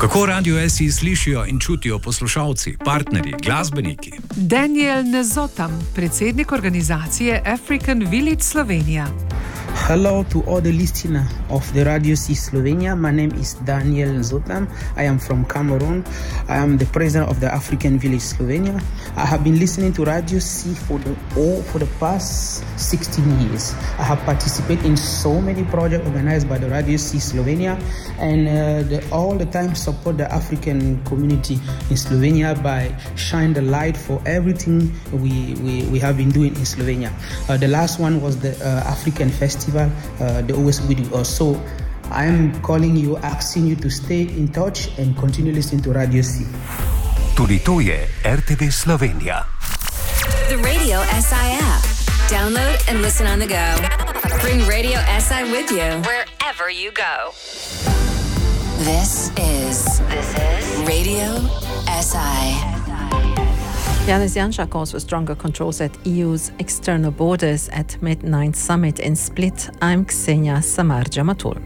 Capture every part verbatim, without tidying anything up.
Kako Radio S I slišijo in čutijo poslušalci, partnerji, glasbeniki? Daniel Nezotam, predsednik organizacije African Village Slovenia. Hello to all the listeners of the Radio C Slovenia. My name is Daniel Nzotam. I am from Cameroon. I am the president of the African Village Slovenia. I have been listening to Radio C for the oh, for the past sixteen years. I have participated in so many projects organized by the Radio C Slovenia, and uh, the, all the time support the African community in Slovenia by shining the light for everything we, we, we have been doing in Slovenia. Uh, the last one was the uh, African Festival. Uh, they always with us. So I am calling you, asking you to stay in touch and continue listening to Radio C. Tudi to je R T V Slovenija. The Radio S I app. Download and listen on the go. Bring Radio S I with you wherever you go. This is this is Radio S I. Janez Janša calls for stronger controls at E U's external borders at Med nine Summit in Split. I'm Ksenia Samar-Jamatul.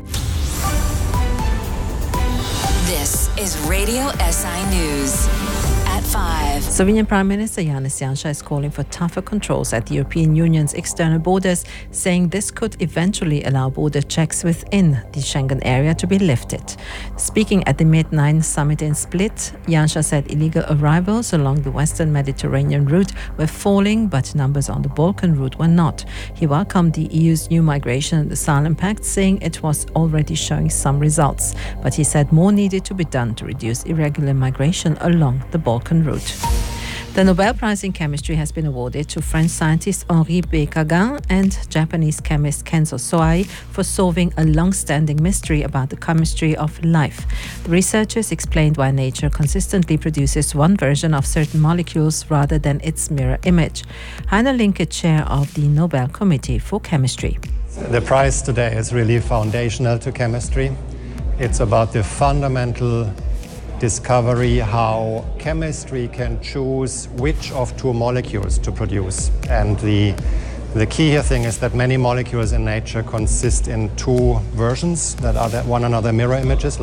This is Radio S I News. At five. Slovenian Prime Minister Janez Janša is calling for tougher controls at the European Union's external borders, saying this could eventually allow border checks within the Schengen area to be lifted. Speaking at the Med nine Summit in Split, Janša said illegal arrivals along the Western Mediterranean route were falling, but numbers on the Balkan route were not. He welcomed the E U's new migration and asylum pact, saying it was already showing some results. But he said more needed to be done to reduce irregular migration along the Balkan route. The Nobel Prize in Chemistry has been awarded to French scientist Henri Beccagin and Japanese chemist Kenzo Soai for solving a long-standing mystery about the chemistry of life. The researchers explained why nature consistently produces one version of certain molecules rather than its mirror image. Heiner Linke, chair of the Nobel Committee for Chemistry. The prize today is really foundational to chemistry. It's about the fundamental discovery how chemistry can choose which of two molecules to produce. And the, the key here thing is that many molecules in nature consist in two versions that are one another mirror images.